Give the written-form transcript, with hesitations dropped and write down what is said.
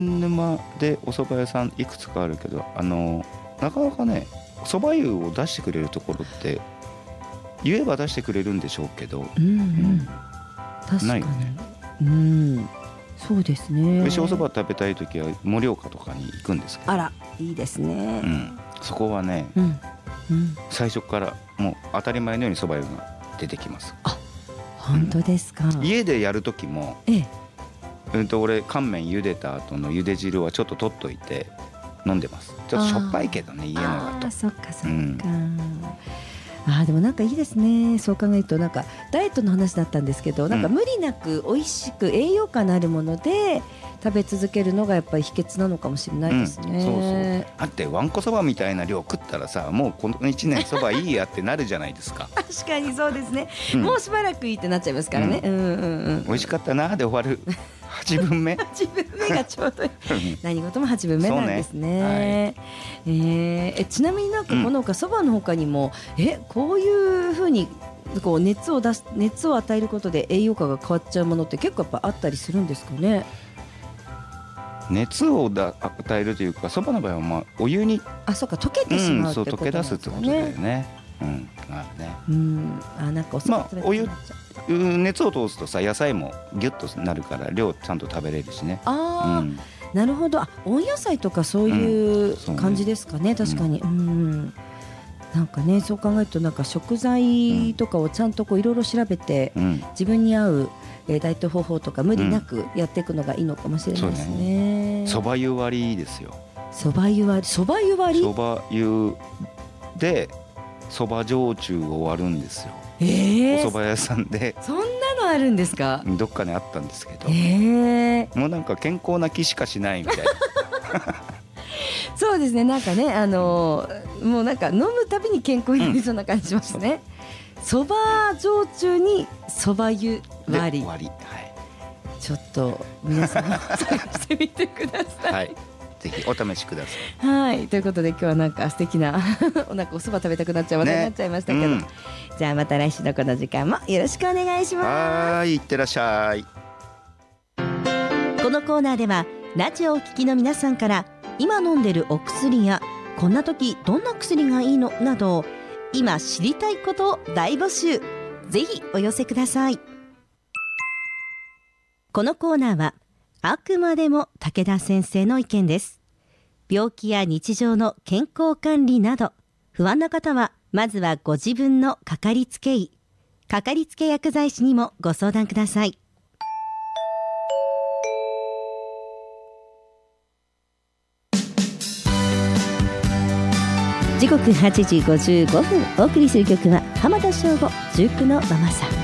沼でお蕎麦屋さんいくつかあるけど、なかなかね蕎麦湯を出してくれるところって言えば出してくれるんでしょうけど、 確かにないよね。 そうですね。 美味しいお蕎麦食べたいときは盛岡とかに行くんですけど、 あらいいですね。 そこはね、最初からもう当たり前のように蕎麦湯が出てきます。 本当ですか。 家でやるときも、俺乾麺茹でた後の茹で汁はちょっと取っといて飲んでます。ちょっとしょっぱいけどね、家のだと。 そっかそっか、でもなんかいいですね。そう考えるとなんかダイエットの話だったんですけど、なんか無理なく美味しく栄養価のあるもので食べ続けるのがやっぱり秘訣なのかもしれないですね。 だってわんこそばみたいな量食ったらさ、もうこの1年そばいいやってなるじゃないですか。 確かにそうですね、もうしばらくいいってなっちゃいますからね。 美味しかったなで終わる8分目 8分目がちょうどいい何事も8分目なんですね。ちなみになんかこのそばの他にも、こういうふうにこう熱を与えることで栄養価が変わっちゃうものって結構やっぱあったりするんですかね。 熱を与えるというか、そばの場合はお湯にそうか溶けてしまうってことなんですかね。 溶け出すってことだよね。 なんかお湯熱を通すとさ、野菜もギュッとなるから量ちゃんと食べれるしね。 なるほど。温野菜とかそういう感じですかね。確かに。なんかね、そう考えるとなんか食材とかをちゃんといろいろ調べて、自分に合うダイエット方法とか無理なくやっていくのがいいのかもしれないですね。 そば湯割りですよ。 そば湯割り。そば湯でそば焼酎を割るんですよ。お蕎麦屋さんで。 そんなのあるんですか。 どっかにあったんですけど、もうなんか健康な気しかしないみたいな。 そうですね。なんかね、もうなんか飲むたびに健康になりそうな感じしますね。そば焼酎にそば湯割り。ちょっと皆さん探してみてください。 ぜひお試しください。ということで今日はなんか素敵ななんかお蕎麦食べたくなっちゃう話題になっちゃいましたけど、じゃあまた来週のこの時間もよろしくお願いします。 いってらっしゃい。 このコーナーではラジオをお聞きの皆さんから今飲んでるお薬やこんな時どんな薬がいいのなど今知りたいことを大募集。ぜひお寄せください。このコーナーはあくまでも武田先生の意見です。病気や日常の健康管理など不安な方はまずはご自分のかかりつけ医、かかりつけ薬剤師にもご相談ください。時刻8時55分、お送りする曲は浜田省吾19のママさん。